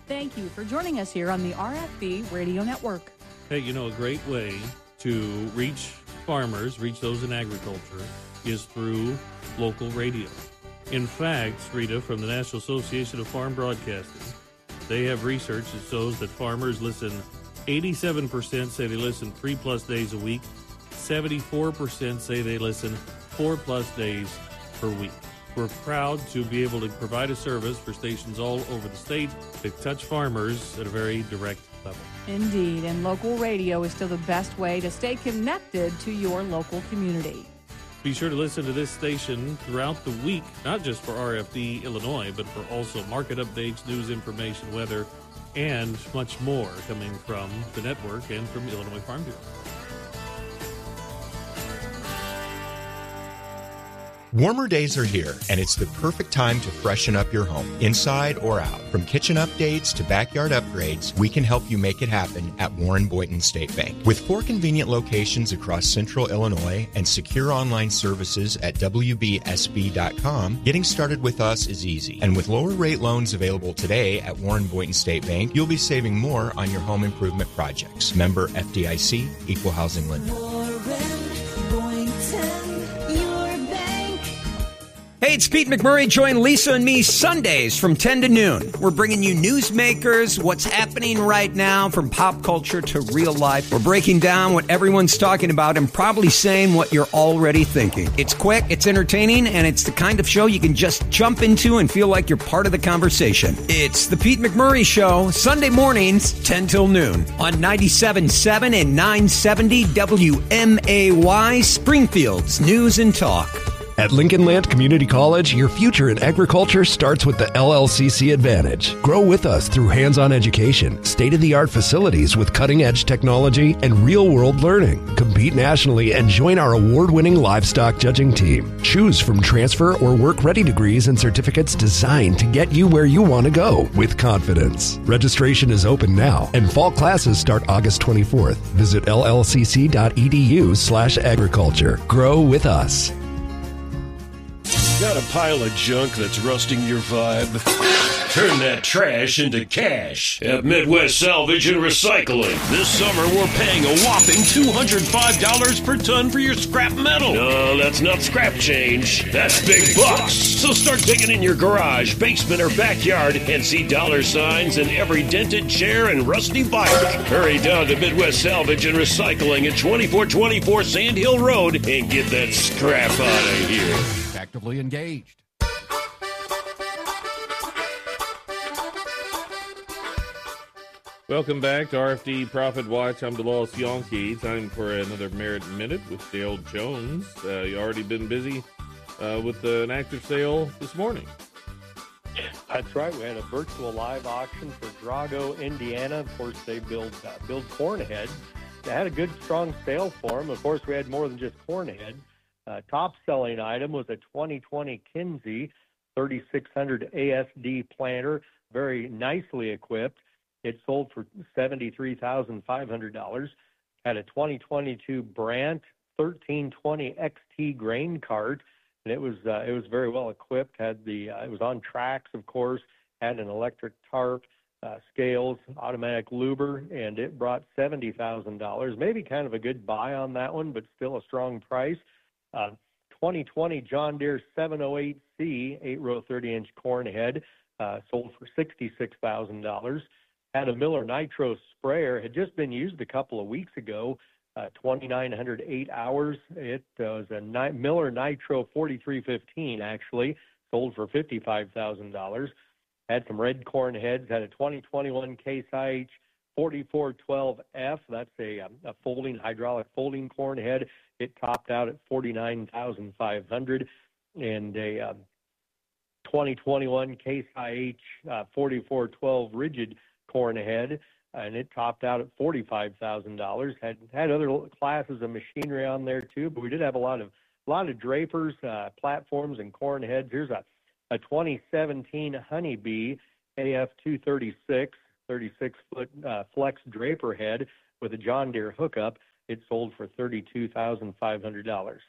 Thank you for joining us here on the RFB Radio Network. Hey, a great way to reach farmers, reach those in agriculture, is through local radio. In fact, Rita, from the National Association of Farm Broadcasting, they have research that shows that farmers listen, 87% say they listen 3+ days a week, 74% say they listen 4+ days per week. We're proud to be able to provide a service for stations all over the state that touch farmers at a very direct level. Indeed, and local radio is still the best way to stay connected to your local community. Be sure to listen to this station throughout the week, not just for RFD Illinois, but for also market updates, news information, weather, and much more coming from the network and from Illinois Farm Bureau. Warmer days are here, and it's the perfect time to freshen up your home, inside or out. From kitchen updates to backyard upgrades, we can help you make it happen at Warren Boynton State Bank. With 4 convenient locations across central Illinois and secure online services at WBSB.com, getting started with us is easy. And with lower rate loans available today at Warren Boynton State Bank, you'll be saving more on your home improvement projects. Member FDIC, Equal Housing Lender. Hey, it's Pete McMurray. Join Lisa and me Sundays from 10 to noon. We're bringing you newsmakers, what's happening right now from pop culture to real life. We're breaking down what everyone's talking about and probably saying what you're already thinking. It's quick, it's entertaining, and it's the kind of show you can just jump into and feel like you're part of the conversation. It's the Pete McMurray Show, Sunday mornings, 10 till noon on 97.7 and 970 WMAY, Springfield's News and Talk. At Lincoln Land Community College, your future in agriculture starts with the LLCC Advantage. Grow with us through hands-on education, state-of-the-art facilities with cutting-edge technology, and real-world learning. Compete nationally and join our award-winning livestock judging team. Choose from transfer or work-ready degrees and certificates designed to get you where you want to go with confidence. Registration is open now, and fall classes start August 24th. Visit llcc.edu/agriculture. Grow with us. Got a pile of junk that's rusting your vibe? Turn that trash into cash at Midwest Salvage and Recycling. This summer, we're paying a whopping $205 per ton for your scrap metal. No, that's not scrap change. That's big bucks. So start digging in your garage, basement, or backyard and see dollar signs in every dented chair and rusty bike. Hurry down to Midwest Salvage and Recycling at 2424 Sand Hill Road and get that scrap out of here. Actively engaged. Welcome back to RFD Profit Watch. I'm DeLawes Yonke. Time for another Merit Minute with Dale Jones. You already been busy with an active sale this morning. That's right. We had a virtual live auction for Drago, Indiana. Of course, they build corn heads. They had a good, strong sale for them. Of course, we had more than just corn heads. Top-selling item was a 2020 Kinsey 3600 ASD planter, very nicely equipped. It sold for $73,500. Had a 2022 Brandt 1320 XT grain cart, and it was very well equipped. Had it was on tracks, of course. Had an electric tarp, scales, automatic luber, and it brought $70,000. Maybe kind of a good buy on that one, but still a strong price. 2020 John Deere 708C 8-row 30-inch corn head sold for $66,000. Had a Miller Nitro sprayer, had just been used a couple of weeks ago, 2,908 hours. It was a Miller Nitro 4315 actually, sold for $55,000. Had some red corn heads, had a 2021 Case IH 4412F. That's a hydraulic folding corn head. It topped out at $49,500, and a 2021 Case IH 4412 rigid corn head, and it topped out at $45,000. Had other classes of machinery on there too, but we did have a lot of drapers, platforms, and corn heads. Here's a 2017 Honeybee AF 236. 36-foot flex draper head with a John Deere hookup. It sold for $32,500.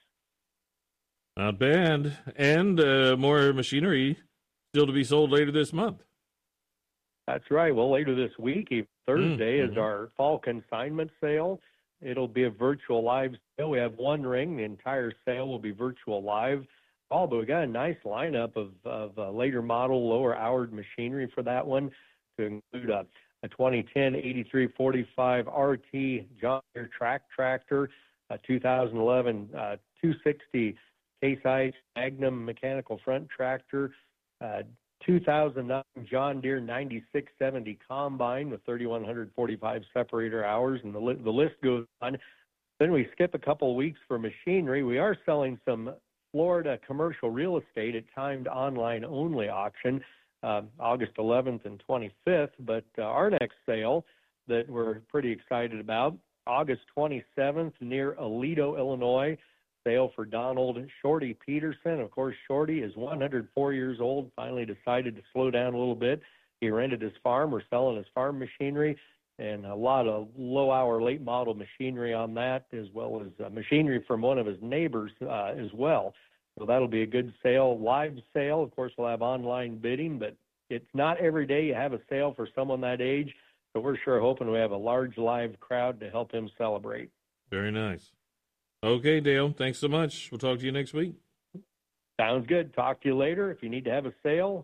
Not bad. And more machinery still to be sold later this month. That's right. Well, later this week, Thursday, is our fall consignment sale. It'll be a virtual live sale. We have one ring. The entire sale will be virtual live. But we got a nice lineup of later model, lower hour machinery for that one, to include a 2010 8345 RT John Deere track tractor, a 2011 260 Case IH Magnum mechanical front tractor, 2009 John Deere 9670 combine with 3,145 separator hours, and the list goes on. Then we skip a couple of weeks for machinery. We are selling some Florida commercial real estate at timed online only auction, August 11th and 25th. But our next sale that we're pretty excited about, August 27th near Aledo, Illinois. Sale for Donald Shorty Peterson. Of course, Shorty is 104 years old, finally decided to slow down a little bit. He rented his farm. We're selling his farm machinery and a lot of low-hour, late-model machinery on that, as well as machinery from one of his neighbors as well. So that'll be a good sale, live sale. Of course, we'll have online bidding, but it's not every day you have a sale for someone that age. So we're sure hoping we have a large live crowd to help him celebrate. Very nice. Okay, Dale, thanks so much. We'll talk to you next week. Sounds good. Talk to you later. If you need to have a sale,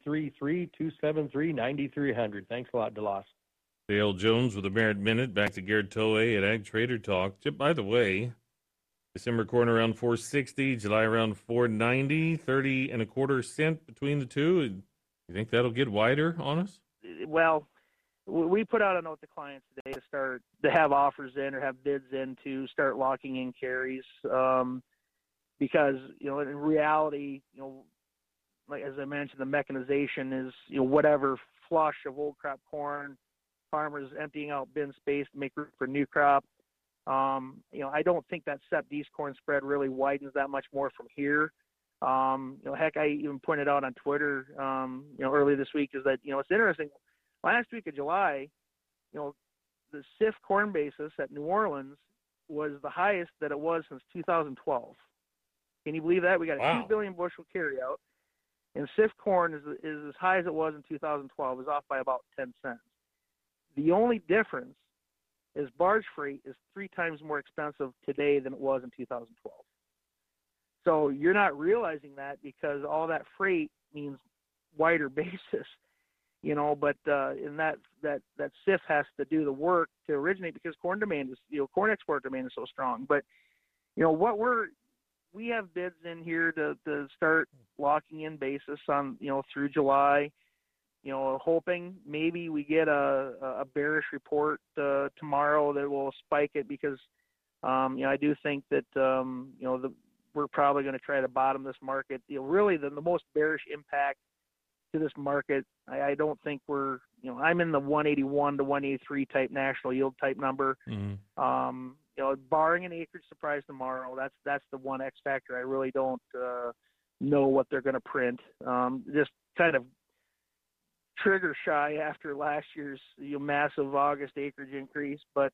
833-273-9300. Thanks a lot, DeLoss. Dale Jones with the Barrett Minute. Back to Garrett Toay at Ag Trader Talk. By the way, December corn around 460, July around 490, 30 and a quarter cent between the two. You think that'll get wider on us? Well, we put out a note to clients today to start to have offers in or have bids in to start locking in carries, because in reality, like as I mentioned, the mechanization is whatever flush of old crop corn, farmers emptying out bin space to make room for new crop. I don't think that Sep-East corn spread really widens that much more from here. Heck, I even pointed out on Twitter, earlier this week is that it's interesting. Last week of July, the CIF corn basis at New Orleans was the highest that it was since 2012. Can you believe that? We got a 2 billion bushel carryout, and CIF corn is as high as it was in 2012. Is off by about 10 cents. The only difference is barge freight is 3 times more expensive today than it was in 2012. So you're not realizing that because all that freight means wider basis. But in that CIF has to do the work to originate because corn demand is, corn export demand is so strong. But, we have bids in here to start locking in basis on, through July, hoping maybe we get a bearish report tomorrow that will spike it because, I do think that, we're probably going to try to bottom this market. Really the most bearish impact to this market, I don't think we're, I'm in the 181 to 183 type national yield type number. Mm-hmm. Barring an acreage surprise tomorrow, that's the one X factor. I really don't know what they're going to print. Just kind of trigger shy after last year's massive August acreage increase, but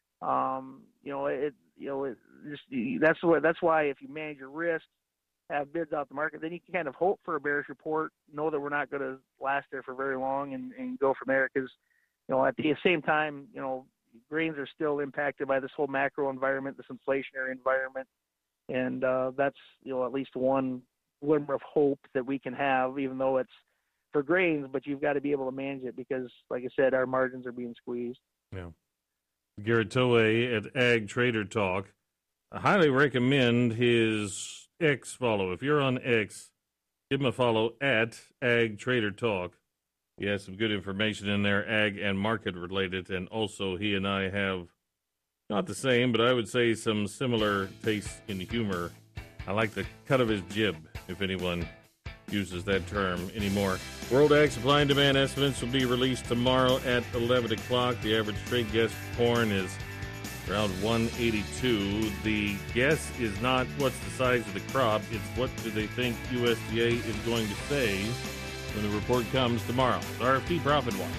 that's why if you manage your risk, have bids out the market, then you can kind of hope for a bearish report, know that we're not going to last there for very long and go from there. Because, at the same time, grains are still impacted by this whole macro environment, this inflationary environment. And that's, at least one glimmer of hope that we can have, even though it's for grains, but you've got to be able to manage it because, like I said, our margins are being squeezed. Yeah. Garrett Toay at Ag Trader Talk. I highly recommend his X follow. If you're on X, give him a follow at Ag Trader Talk. He has some good information in there, ag and market related, and also he and I have not the same, but I would say some similar tastes in humor. I like the cut of his jib, if anyone uses that term anymore. World Ag Supply and Demand estimates will be released tomorrow at 11 o'clock. The average trade guess for corn is around 182. The guess is not what's the size of the crop, it's what do they think USDA is going to say when the report comes tomorrow. RFP Profit Watch.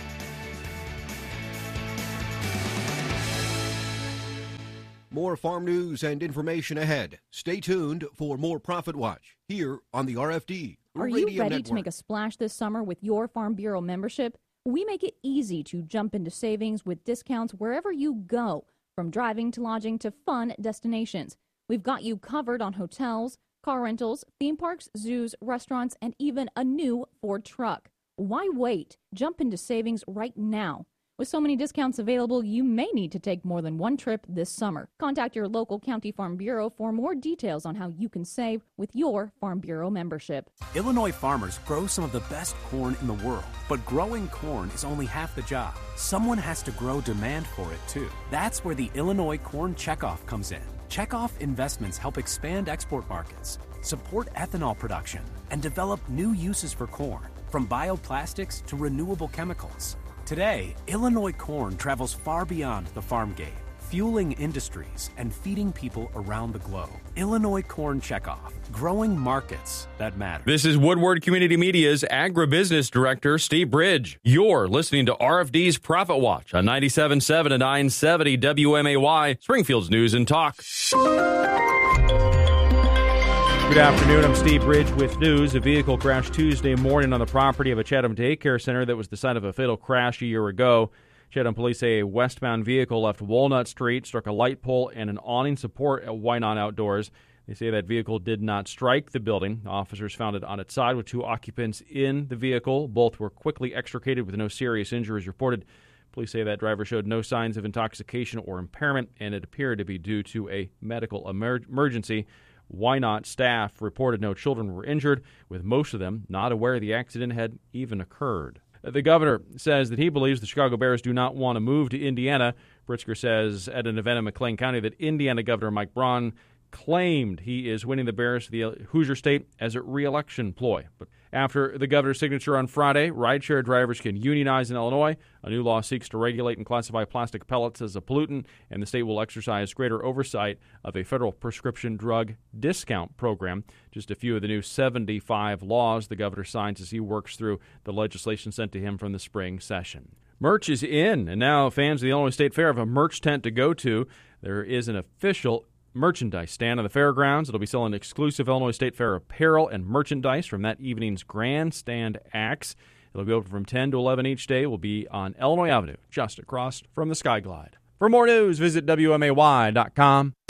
More farm news and information ahead. Stay tuned for more Profit Watch here on the RFD Are Radio you ready Network. to make a splash this summer with your Farm Bureau membership? we make it easy to jump into savings with discounts wherever you go, from driving to lodging to fun destinations. We've got you covered on hotels, car rentals, theme parks, zoos, restaurants, and even a new Ford truck. Why wait? Jump into savings right now. With so many discounts available, you may need to take more than one trip this summer. Contact your local County Farm Bureau for more details on how you can save with your Farm Bureau membership. Illinois farmers grow some of the best corn in the world, but growing corn is only half the job. Someone has to grow demand for it, too. That's where the Illinois Corn Checkoff comes in. Checkoff investments help expand export markets, support ethanol production, and develop new uses for corn, from bioplastics to renewable chemicals. Today, Illinois corn travels far beyond the farm gate, fueling industries and feeding people around the globe. Illinois Corn Checkoff, growing markets that matter. This is Woodward Community Media's Agribusiness Director, Steve Bridge. You're listening to RFD's Profit Watch on 97.7 and 970 WMAY, Springfield's News and Talk. Good afternoon. I'm Steve Bridge with news. A vehicle crashed Tuesday morning on the property of a Chatham daycare center that was the site of a fatal crash a year ago. Chatham police say a westbound vehicle left Walnut Street, struck a light pole and an awning support at Wynot Outdoors. They say that vehicle did not strike the building. Officers found it on its side with two occupants in the vehicle. Both were quickly extricated with no serious injuries reported. Police say that driver showed no signs of intoxication or impairment, and it appeared to be due to a medical emergency. Wynot staff reported no children were injured, with most of them not aware the accident had even occurred. The governor says that he believes the Chicago Bears do not want to move to Indiana. Pritzker says at an event in McLean County that Indiana Governor Mike Braun claimed he is winning the Bears to the Hoosier State as a re-election ploy. But after the governor's signature on Friday, rideshare drivers can unionize in Illinois. A new law seeks to regulate and classify plastic pellets as a pollutant, and the state will exercise greater oversight of a federal prescription drug discount program. Just a few of the new 75 laws the governor signs as he works through the legislation sent to him from the spring session. Merch is in, and now fans of the Illinois State Fair have a merch tent to go to. There is an official merchandise stand on the fairgrounds. It'll be selling exclusive Illinois State Fair apparel and merchandise from that evening's grandstand acts. It'll be open from 10 to 11 each day. Will be on Illinois Avenue, just across from the Skyglide. For more news, visit WMAY.com.